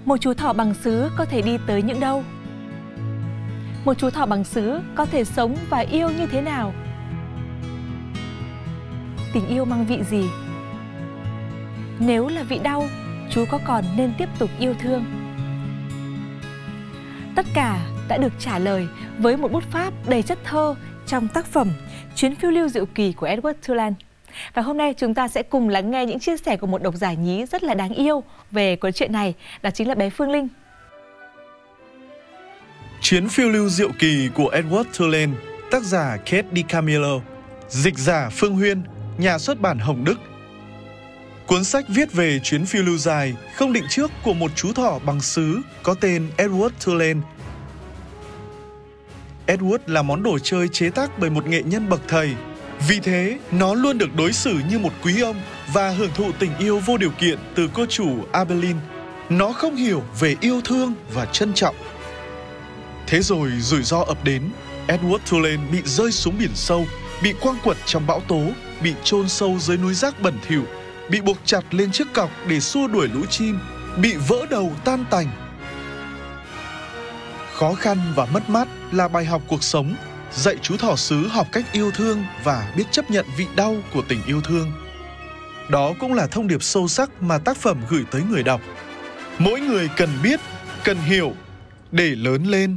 Một chú thỏ bằng sứ có thể đi tới những đâu? Một chú thỏ bằng sứ có thể sống và yêu như thế nào? Tình yêu mang vị gì? Nếu là vị đau, chú có còn nên tiếp tục yêu thương? Tất cả đã được trả lời với một bút pháp đầy chất thơ trong tác phẩm Chuyến phiêu lưu diệu kỳ của Edward Tulane. Và hôm nay chúng ta sẽ cùng lắng nghe những chia sẻ của một độc giả nhí rất là đáng yêu về cuốn truyện này, đó chính là bé Phương Linh. Chuyến phiêu lưu diệu kỳ của Edward Tulane, tác giả Kate DiCamillo, dịch giả Phương Huyên, nhà xuất bản Hồng Đức. Cuốn sách viết về chuyến phiêu lưu dài, không định trước của một chú thỏ bằng sứ có tên Edward Tulane. Edward là món đồ chơi chế tác bởi một nghệ nhân bậc thầy. Vì thế, nó luôn được đối xử như một quý ông và hưởng thụ tình yêu vô điều kiện từ cô chủ Abeline. Nó không hiểu về yêu thương và trân trọng. Thế rồi rủi ro ập đến. Edward Tulane bị rơi xuống biển sâu, bị quăng quật trong bão tố, bị chôn sâu dưới núi rác bẩn thỉu, bị buộc chặt lên chiếc cọc để xua đuổi lũ chim, bị vỡ đầu tan tành. Khó khăn và mất mát là bài học cuộc sống, dạy chú thỏ sứ học cách yêu thương và biết chấp nhận vị đau của tình yêu thương. Đó cũng là thông điệp sâu sắc mà tác phẩm gửi tới người đọc. Mỗi người cần biết, cần hiểu để lớn lên.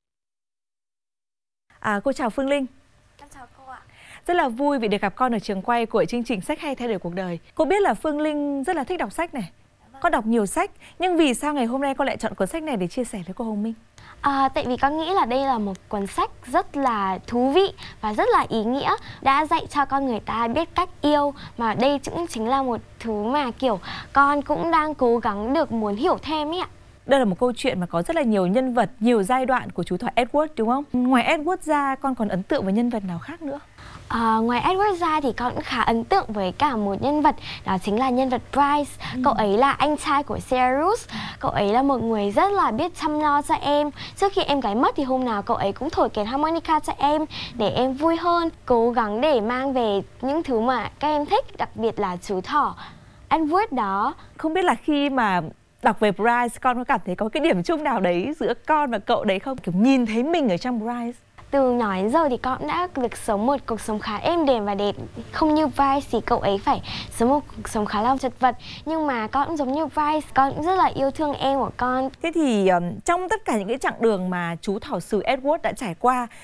Cô chào Phương Linh. Em chào cô ạ. Rất là vui vì được gặp con ở trường quay của chương trình Sách hay thay đổi cuộc đời. Cô biết là Phương Linh rất là thích đọc sách này. Con đọc nhiều sách, nhưng vì sao ngày hôm nay con lại chọn cuốn sách này để chia sẻ với cô Hồng Minh? Tại vì con nghĩ là đây là một cuốn sách rất là thú vị và rất là ý nghĩa, đã dạy cho con người ta biết cách yêu, mà đây cũng chính là một thứ mà kiểu con cũng đang cố gắng được muốn hiểu thêm ấy ạ. Đây là một câu chuyện mà có rất là nhiều nhân vật, nhiều giai đoạn của chú thỏ Edward đúng không? Ngoài Edward ra, con còn ấn tượng với nhân vật nào khác nữa? Ngoài Edward ra thì con cũng khá ấn tượng với cả một nhân vật, đó chính là nhân vật Bryce. Cậu ấy là anh trai của Cyrus. Cậu ấy là một người rất là biết chăm lo cho em. Trước khi em gái mất thì hôm nào cậu ấy cũng thổi kèn harmonica cho em để em vui hơn, cố gắng để mang về những thứ mà các em thích, đặc biệt là chú thỏ Edward đó. Không biết là khi mà đọc về Bryce, con có cảm thấy có cái điểm chung nào đấy giữa con và cậu đấy không? Kiểu nhìn thấy mình ở trong Bryce. Từ nhỏ đến giờ thì con cũng đã được sống một cuộc sống khá êm đềm và đẹp. Không như Bryce thì cậu ấy phải sống một cuộc sống khá là chật vật. Nhưng mà con cũng giống như Bryce, con cũng rất là yêu thương em của con. Thế thì trong tất cả những cái chặng đường mà chú thỏ sứ Edward đã trải qua